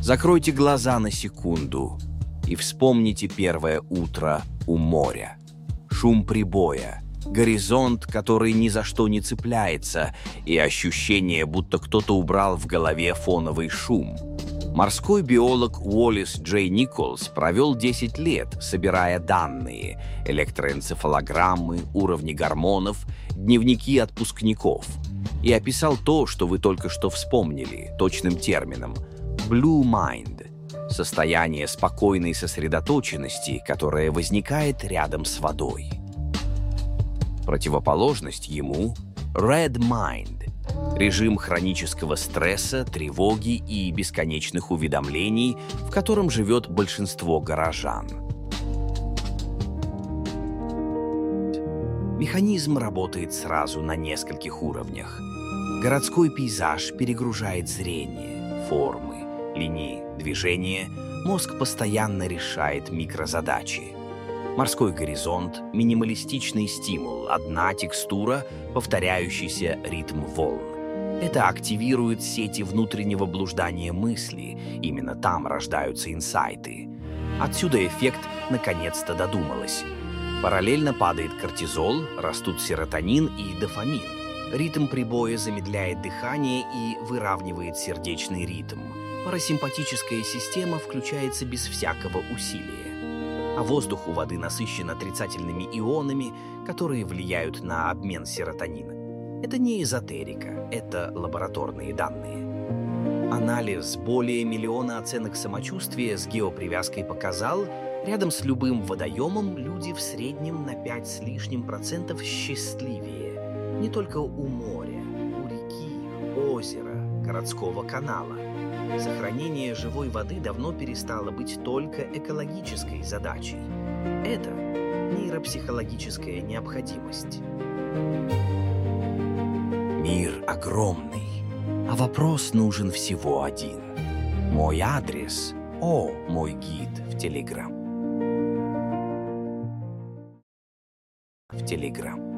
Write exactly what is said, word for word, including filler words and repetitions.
Закройте глаза на секунду и вспомните первое утро у моря. Шум прибоя, горизонт, который ни за что не цепляется, и ощущение, будто кто-то убрал в голове фоновый шум. Морской биолог Уоллес Джей Николс провел десять лет, собирая данные, электроэнцефалограммы, уровни гормонов, дневники отпускников, и описал то, что вы только что вспомнили, точным термином «blue mind» — состояние спокойной сосредоточенности, которое возникает рядом с водой. Противоположность ему — red mind — режим хронического стресса, тревоги и бесконечных уведомлений, в котором живет большинство горожан. Механизм работает сразу на нескольких уровнях. Городской пейзаж перегружает зрение, формы, линии движения, мозг постоянно решает микрозадачи. Морской горизонт — минималистичный стимул, одна текстура, повторяющийся ритм волн. Это активирует сети внутреннего блуждания мысли, именно там рождаются инсайты. Отсюда эффект «наконец-то додумалась». Параллельно падает кортизол, растут серотонин и дофамин. Ритм прибоя замедляет дыхание и выравнивает сердечный ритм. Парасимпатическая система включается без всякого усилия. А воздух у воды насыщен отрицательными ионами, которые влияют на обмен серотонина. Это не эзотерика, это лабораторные данные. Анализ более миллиона оценок самочувствия с геопривязкой показал, рядом с любым водоемом люди в среднем на пять с лишним процентов счастливее. Не только у моря, у реки, озера, городского канала. Сохранение живой воды давно перестало быть только экологической задачей. Это нейропсихологическая необходимость. Мир огромный, а вопрос нужен всего один. Мой адрес, о, мой гид в Телеграм. В Телеграм.